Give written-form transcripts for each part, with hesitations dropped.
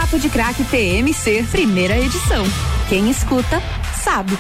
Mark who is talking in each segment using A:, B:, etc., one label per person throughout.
A: Papo de Craque TMC, primeira edição. Quem escuta, sabe.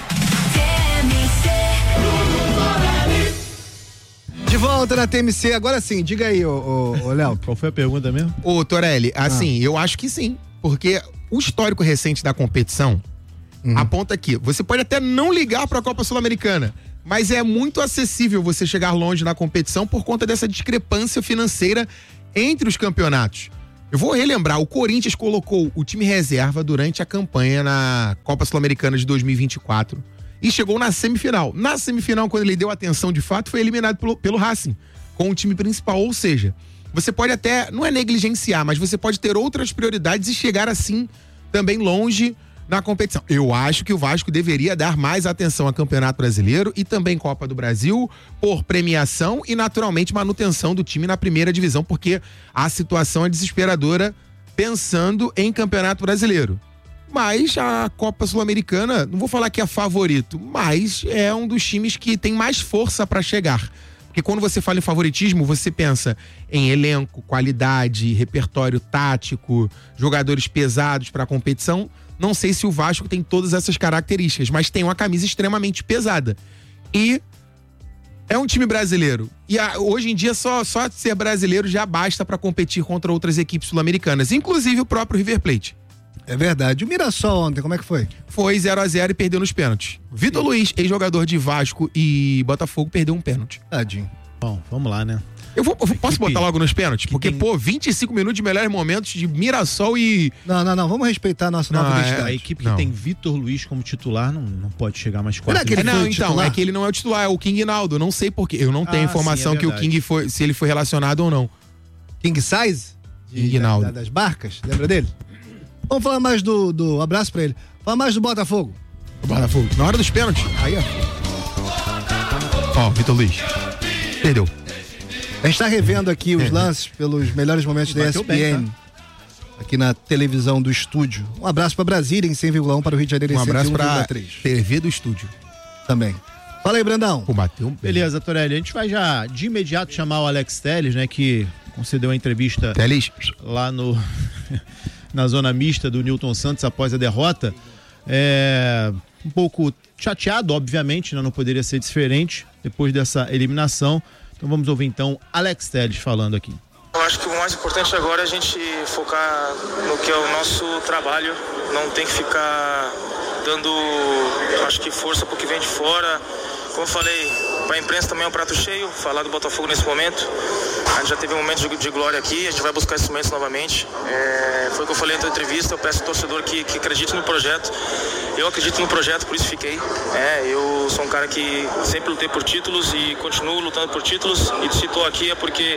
B: De volta na TMC, agora sim, diga aí, ô Léo.
C: Qual foi a pergunta mesmo?
D: Ô, Torelli, assim, eu acho que sim, porque o histórico recente da competição aponta aqui, você pode até não ligar pra Copa Sul-Americana, mas é muito acessível você chegar longe na competição por conta dessa discrepância financeira entre os campeonatos. Eu vou relembrar, o Corinthians colocou o time reserva durante a campanha na Copa Sul-Americana de 2024 e chegou na semifinal. Na semifinal, quando ele deu atenção de fato, foi eliminado pelo Racing, com o time principal. Ou seja, você pode até, não é negligenciar, mas você pode ter outras prioridades e chegar assim também longe na competição. Eu acho que o Vasco deveria dar mais atenção ao Campeonato Brasileiro e também Copa do Brasil por premiação e naturalmente manutenção do time na primeira divisão, porque a situação é desesperadora pensando em Campeonato Brasileiro. Mas a Copa Sul-Americana, não vou falar que é favorito, mas é um dos times que tem mais força para chegar. Porque quando você fala em favoritismo, você pensa em elenco, qualidade, repertório tático, jogadores pesados para a competição. Não sei se o Vasco tem todas essas características, mas tem uma camisa extremamente pesada. E é um time brasileiro. E hoje em dia, só ser brasileiro já basta para competir contra outras equipes sul-americanas, inclusive o próprio River Plate.
B: É verdade. O Mirassol ontem, como é que foi?
D: Foi 0-0 e perdeu nos pênaltis. Vitor Luiz, ex-jogador de Vasco e Botafogo, perdeu um pênalti.
B: Tadinho.
C: Bom, vamos lá, né?
D: Posso botar logo nos pênaltis? Porque, 25 minutos de melhores momentos de Mirassol e...
B: Não, vamos respeitar a nossa nova identidade.
C: A equipe que tem Vitor Luiz como titular não pode chegar mais quatro.
D: É que ele não é o titular, é o King Naldo. Não sei porquê. Eu não tenho informação que o King foi, se ele foi relacionado ou não.
B: King Size?
D: King Naldo.
B: Das barcas, lembra dele? Vamos falar mais do abraço pra ele. Fala mais do Botafogo.
D: O Botafogo. Na hora dos pênaltis.
B: Aí,
D: ó. Vitor Luiz. Perdeu.
B: A gente tá revendo aqui os lances pelos melhores momentos da ESPN. Bem, tá? Aqui na televisão do estúdio. Um abraço pra Brasília em 100,1, para o Rio de Janeiro em 101,3.
D: Um abraço pra TV do estúdio.
B: Também. Fala aí, Brandão.
C: Beleza, Torelli. A gente vai já de imediato chamar o Alex Telles, né, que concedeu a entrevista lá na zona mista do Newton Santos após a derrota. Um pouco chateado, obviamente, né? Não poderia ser diferente depois dessa eliminação. Então vamos ouvir então Alex Telles falando aqui.
E: Eu acho que o mais importante agora é a gente focar no que é o nosso trabalho, não tem que ficar dando, acho que, força pro que vem de fora. Como eu falei, para a imprensa também é um prato cheio, falar do Botafogo nesse momento. A gente já teve um momento de glória aqui, a gente vai buscar esses momentos novamente. Foi o que eu falei na entrevista, eu peço ao torcedor que acredite no projeto. Eu acredito no projeto, por isso fiquei. Eu sou um cara que sempre lutei por títulos e continuo lutando por títulos. E se estou aqui é porque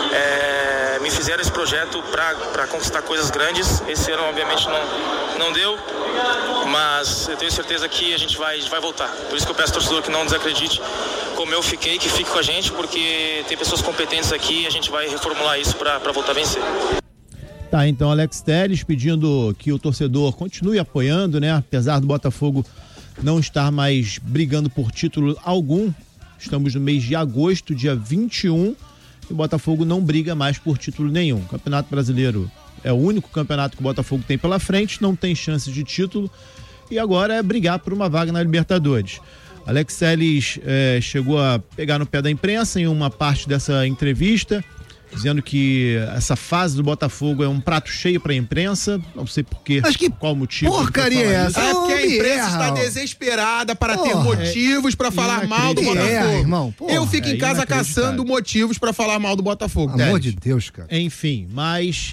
E: me fizeram esse projeto para conquistar coisas grandes. Esse ano, obviamente, não deu, mas eu tenho certeza que a gente vai voltar. Por isso que eu peço ao torcedor que não desacredite como eu fiquei, que fique com a gente, porque tem pessoas competentes aqui e a gente vai reformular isso para voltar a vencer.
C: Tá, então Alex Telles pedindo que o torcedor continue apoiando, né? Apesar do Botafogo não estar mais brigando por título algum, estamos no mês de agosto, dia 21, e o Botafogo não briga mais por título nenhum. O Campeonato Brasileiro é o único campeonato que o Botafogo tem pela frente, não tem chance de título, e agora é brigar por uma vaga na Libertadores. Alex Telles chegou a pegar no pé da imprensa em uma parte dessa entrevista, dizendo que essa fase do Botafogo é um prato cheio para a imprensa, não sei porquê, qual motivo.
B: Porcaria é essa?
D: É porque a imprensa está desesperada para ter motivos para falar mal do Botafogo.
B: Irmão,
D: eu fico em casa caçando motivos para falar mal do Botafogo.
B: Pelo amor de Deus, cara.
C: Enfim, mas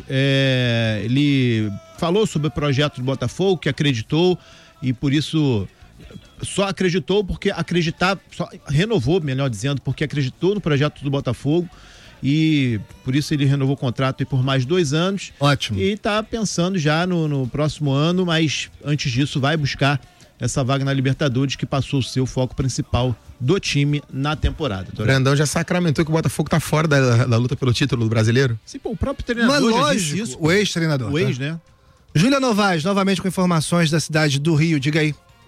C: ele falou sobre o projeto do Botafogo, que acreditou e por isso só acreditou porque renovou, melhor dizendo, porque acreditou no projeto do Botafogo. E por isso ele renovou o contrato aí por mais 2 anos.
B: Ótimo.
C: E tá pensando já no próximo ano, mas antes disso vai buscar essa vaga na Libertadores, que passou a ser o foco principal do time na temporada.
D: O Brandão já sacramentou que o Botafogo tá fora da luta pelo título do brasileiro?
C: Sim, pô, o próprio treinador.
B: Mas lógico,
C: isso.
B: O ex-treinador.
C: O ex, né?
B: Júlia Novaes, novamente com informações da cidade do Rio, diga aí.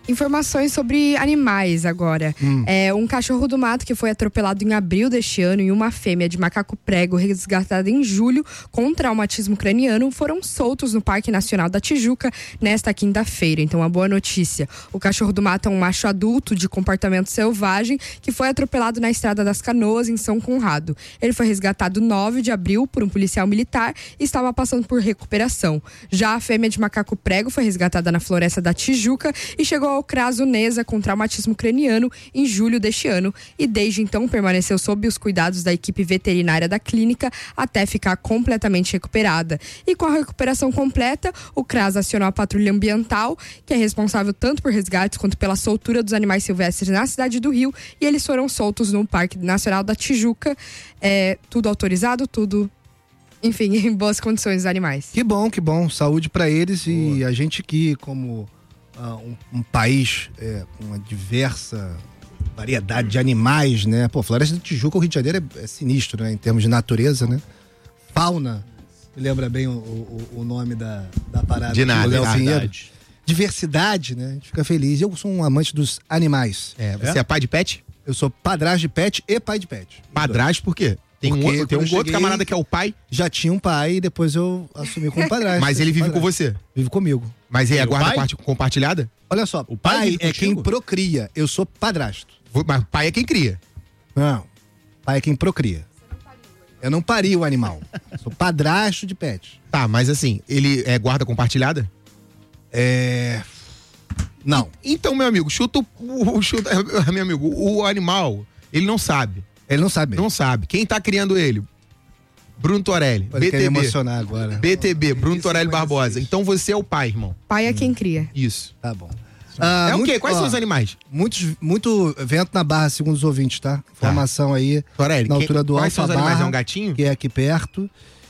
F: Informações sobre animais agora. Um cachorro do mato que foi atropelado em abril deste ano e uma fêmea de macaco prego resgatada em julho com traumatismo craniano foram soltos no Parque Nacional da Tijuca nesta quinta-feira. Então, uma boa notícia. O cachorro do mato é um macho adulto de comportamento selvagem que foi atropelado na Estrada das Canoas, em São Conrado. Ele foi resgatado 9 de abril por um policial militar e estava passando por recuperação. Já a fêmea de macaco prego foi resgatada na Floresta da Tijuca e chegou ao CRAS Unesa com traumatismo craniano em julho deste ano e desde então permaneceu sob os cuidados da equipe veterinária da clínica até ficar completamente recuperada. E com a recuperação completa, o CRAS acionou a patrulha ambiental, que é responsável tanto por resgates quanto pela soltura dos animais silvestres na cidade do Rio, e eles foram soltos no Parque Nacional da Tijuca. Tudo autorizado, tudo... Enfim, em boas condições os animais.
B: Que bom. Saúde pra eles. Boa. E a gente que, como um país com uma diversa variedade de animais, né? Pô, Floresta da Tijuca, o Rio de Janeiro é sinistro, né? Em termos de natureza, né? Fauna, me lembra bem o nome da parada.
D: De nada,
B: verdade. Diversidade, né? A gente fica feliz. Eu sou um amante dos animais.
D: Você é pai de pet?
B: Eu sou padrasto de pet e pai de pet.
D: Padrasto por quê? Tem um outro camarada que é o pai?
B: Já tinha um pai e depois eu assumi como padrasto.
D: Mas ele vive com você?
B: Vive comigo.
D: Mas é a guarda compartilhada?
B: Olha só, o pai é quem procria. Eu sou padrasto.
D: Mas pai é quem cria?
B: Não, pai é quem procria. Eu não pari o animal. Sou padrasto de pet.
D: Tá, mas assim, ele é guarda compartilhada?
B: Não.
D: Então, meu amigo, meu amigo, o animal, ele não sabe.
B: Ele não sabe.
D: Não sabe. Quem tá criando ele? Bruno Torelli.
B: Pode BTB. Emocionar agora.
D: BTB, Bruno Torelli Barbosa. Então você é o pai, irmão.
F: Pai é quem cria.
D: Isso.
B: Tá bom.
D: O quê? Quais são os animais?
B: Muito vento na Barra, segundo os ouvintes, tá? Informação aí.
D: Torelli,
B: na altura do
D: quais são os animais? É um gatinho?
B: Que é aqui perto.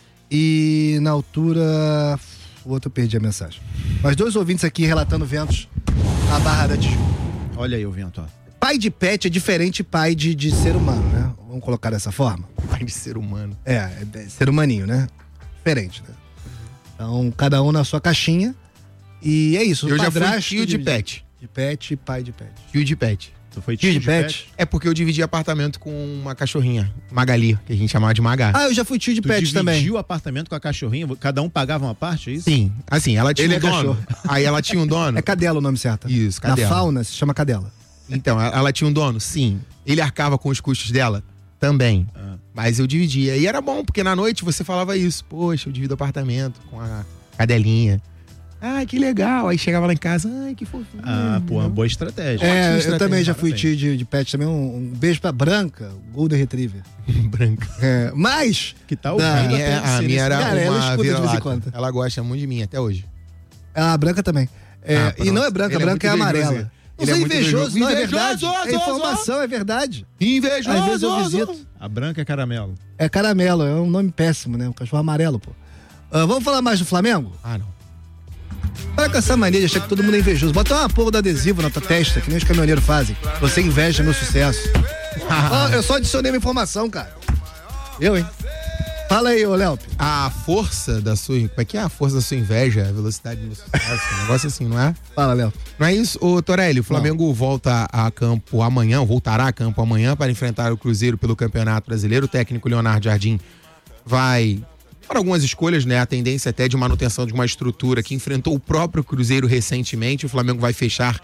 B: E na altura... O outro eu perdi a mensagem. Mas 2 ouvintes aqui relatando ventos na Barra da Tijuca.
C: Olha aí o vento, ó.
B: Pai de pet é diferente de pai de ser humano, né? Vamos colocar dessa forma?
D: Pai de ser humano.
B: É ser humaninho, né? Diferente, né? Então, cada um na sua caixinha. E é isso.
D: Eu já fui tio de pet.
B: De pet e pai de pet.
D: Tio de pet.
C: Tu foi tio de pet?
D: É porque eu dividi apartamento com uma cachorrinha, Magali, que a gente chamava de Magá.
B: Eu já fui tio de pet também.
C: Tu dividiu o apartamento com a cachorrinha? Cada um pagava uma parte, é isso?
D: Sim. Assim, ela tinha
B: Ele
D: um dono. Aí ela tinha um dono.
B: É cadela o nome certo.
D: Isso, cadela.
B: Na fauna se chama cadela.
D: Então, ela tinha um dono? Sim. Ele arcava com os custos dela? Também. Mas eu dividia. E era bom, porque na noite você falava isso. Poxa, eu divido apartamento com a cadelinha. Ai, que legal. Aí chegava lá em casa, ai, que fofinho.
C: Uma boa estratégia.
B: Eu também já fui tio de pet também. Um beijo pra Branca, Golden Retriever.
D: Branca.
B: Mas...
C: Que tal?
D: A minha era uma
B: vira-lata.
D: Ela gosta muito de mim até hoje.
B: A Branca também. E não é branca, a branca é amarela. Você é invejoso, não é verdade? É informação, é verdade.
D: Invejoso.
B: Às vezes eu visito.
C: A Branca é caramelo.
B: É caramelo, é um nome péssimo, né? Um cachorro amarelo, pô. Vamos falar mais do Flamengo?
D: Não.
B: Para com essa mania de achar que todo mundo é invejoso. Bota uma porra de adesivo na tua testa, que nem os caminhoneiros fazem. Você inveja meu sucesso. Eu só adicionei uma informação, cara. Eu, hein? Fala aí, ô Léo.
D: A força da sua... Como é que é a força da sua inveja? A velocidade do sucesso? Um negócio assim, não é?
B: Fala, Léo.
D: Não é isso? Ô, Torelli, o Flamengo volta a campo amanhã, voltará a campo amanhã para enfrentar o Cruzeiro pelo Campeonato Brasileiro. O técnico Leonardo Jardim vai... Para algumas escolhas, né? A tendência até de manutenção de uma estrutura que enfrentou o próprio Cruzeiro recentemente. O Flamengo vai fechar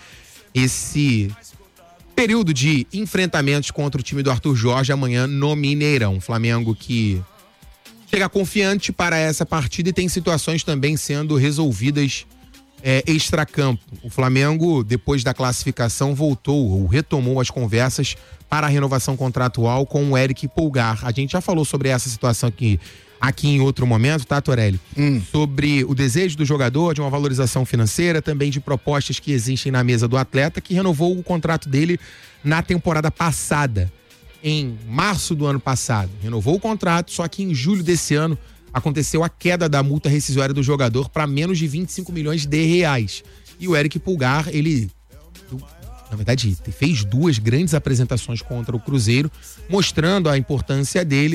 D: esse período de enfrentamentos contra o time do Arthur Jorge amanhã no Mineirão. Flamengo que chega confiante para essa partida e tem situações também sendo resolvidas extracampo. O Flamengo, depois da classificação, voltou ou retomou as conversas para a renovação contratual com o Eric Pulgar. A gente já falou sobre essa situação aqui em outro momento, tá, Torelli? Sobre o desejo do jogador de uma valorização financeira, também de propostas que existem na mesa do atleta, que renovou o contrato dele na temporada passada, em março do ano passado. Renovou o contrato, só que em julho desse ano aconteceu a queda da multa rescisória do jogador para menos de 25 milhões de reais. E o Eric Pulgar, ele, na verdade, fez 2 grandes apresentações contra o Cruzeiro, mostrando a importância dele.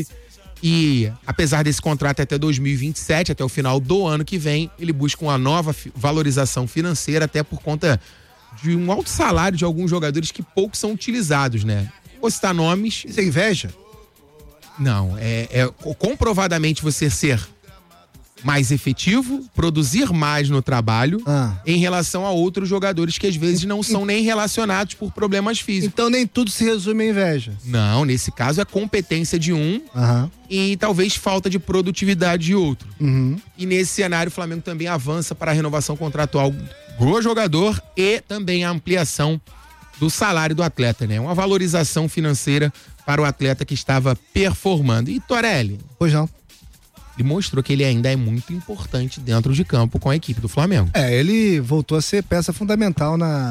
D: E apesar desse contrato até 2027, até o final do ano que vem, ele busca uma nova valorização financeira, até por conta de um alto salário de alguns jogadores que poucos são utilizados, né? Vou citar nomes.
B: Isso é inveja?
D: Não, é comprovadamente você ser mais efetivo, produzir mais no trabalho em relação a outros jogadores que às vezes não são nem relacionados por problemas físicos.
B: Então nem tudo se resume a inveja.
D: Não, nesse caso é competência de um e talvez falta de produtividade de outro. E nesse cenário o Flamengo também avança para a renovação contratual do jogador e também a ampliação do salário do atleta, né? Uma valorização financeira para o atleta que estava performando. E Torelli?
B: Pois não.
D: Ele mostrou que ele ainda é muito importante dentro de campo com a equipe do Flamengo.
B: Ele voltou a ser peça fundamental na